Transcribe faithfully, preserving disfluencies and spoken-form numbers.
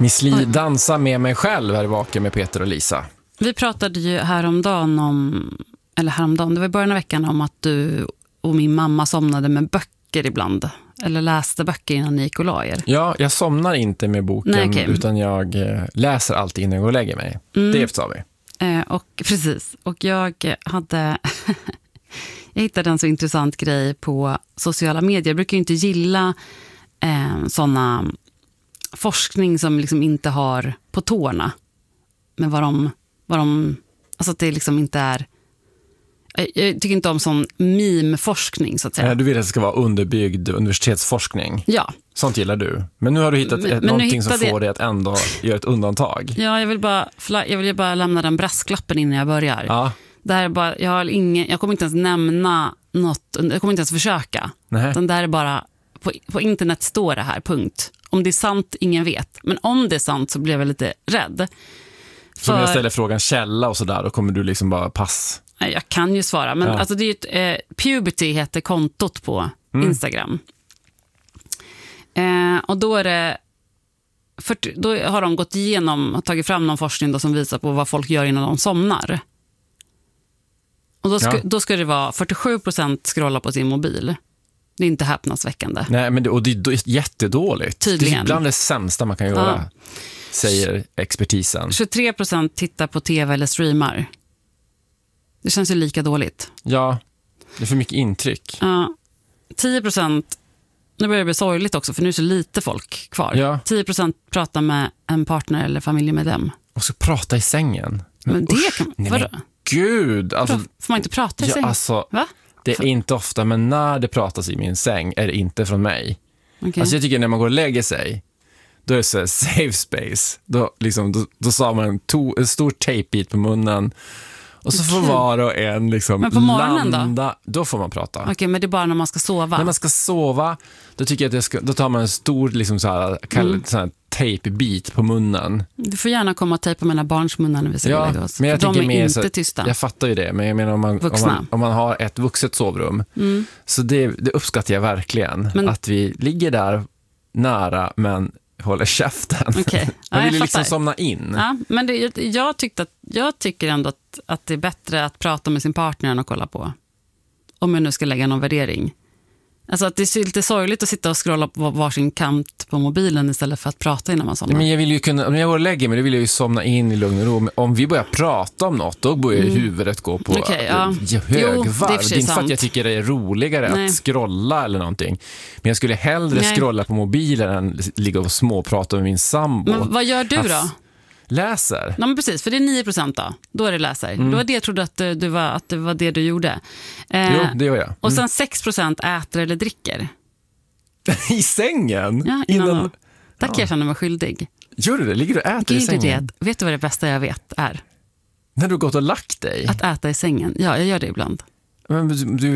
Miss Li, dansa med mig själv här i Vaken med Peter och Lisa. Vi pratade ju häromdagen om, eller häromdagen, det var i början av veckan, om att du och min mamma somnade med böcker ibland. Eller läste böcker innan ni gick och la er. Ja, jag somnar inte med boken. Nej, okay. Utan jag läser alltid innan jag går och lägger mig. Mm. Det sa vi. Eh, och, precis. Och jag hade... jag hittade en så intressant grej på sociala medier. Jag brukar ju inte gilla eh, sådana forskning som liksom inte har på tårna. Men vad de... Vad de alltså att det liksom inte är... Jag tycker inte om sån meme-forskning, så att säga. Du vill att det ska vara underbyggd universitetsforskning. Ja. Sånt gillar du. Men nu har du hittat men, ett, men någonting som det... får dig att ändå göra ett undantag. Ja, jag vill bara, jag vill bara lämna den brasklappen innan jag börjar. Ja. Det här är bara, jag, har ingen, jag kommer inte ens nämna något, jag kommer inte ens försöka. Nej. Den där är bara, på, på internet står det här, punkt. Om det är sant, ingen vet. Men om det är sant så blir jag lite rädd. Så om jag ställer frågan källa och sådär, då kommer du liksom bara pass... Jag kan ju svara, men ja. Alltså det är ju ett, eh, Puberty heter kontot på mm. Instagram. Eh, och då är det fyrtio, då har de gått igenom och tagit fram någon forskning då som visar på vad folk gör innan de somnar. Och då ska, ja. då ska det vara fyrtiosju procent scrolla på sin mobil. Det är inte häpnadsväckande. Nej, men det, och det är jättedåligt. Tydligen. Det är bland det sämsta man kan göra, ja. Säger expertisen. tjugotre procent tittar på tv eller streamar. Det känns ju lika dåligt. Ja, det är för mycket intryck. Ja, tio procent, nu börjar det bli sorgligt också för nu är så lite folk kvar. Ja. tio procent pratar med en partner eller familjemedlem. Och så prata i sängen. Men, men det usch, kan man, vadå? Gud! Alltså, får man inte prata i ja, sängen? Alltså, Va? det är inte ofta, men när det pratas i min säng är det inte från mig. Okay. Alltså jag tycker när man går och lägger sig, då är det så safe space. Då, liksom, då, då sa man en, to, en stor tejpbit på munnen. Och så får okay. var och en liksom men på morgonen landa. Då? Då får man prata. Okej, okay, men det är bara när man ska sova. När man ska sova, då tycker jag att det ska, då tar man en stor liksom så här, kall, mm. så här tejpbit på munnen. Du får gärna komma och tejpa mina barns munnar när vi ska ja, lägga oss. Men jag de är mer, inte så, tysta. Jag fattar ju det, men jag menar om man, om man, om man har ett vuxet sovrum. Mm. Så det, det uppskattar jag verkligen. Men, att vi ligger där nära, men håller käften. Okay. Man ja, vill ju liksom somna in. Ja, men det, jag, tyckte att, jag tycker ändå att, att det är bättre att prata med sin partner än att kolla på. Om jag nu ska lägga någon värdering. Alltså att det är lite sorgligt att sitta och scrolla på varsin kant på mobilen istället för att prata innan man somnar. Men jag vill ju kunna, om jag går och lägger mig, då vill jag ju somna in i lugn och ro. Om vi börjar prata om något, då börjar mm. huvudet gå på okay, ja. högvarv. Jo, det, det är inte för att jag tycker det är roligare Nej. att scrolla eller någonting. Men jag skulle hellre Nej. scrolla på mobilen än ligga och småprata med min sambo. Men vad gör du då? Läser. Ja, men precis, för det är nio procent då. Då är det läser. Mm. Då var det jag trodde att, du var, att det var det du gjorde. Eh, jo, det gör jag. Mm. Och sen sex procent äter eller dricker. I sängen? Ja, innan. innan... Där kan jag känna mig skyldig. Gör du det? Ligger du och äter Gud, i sängen? Det. Vet du vad det bästa jag vet är? När du har gått och lagt dig? Att äta i sängen. Ja, jag gör det ibland. Men du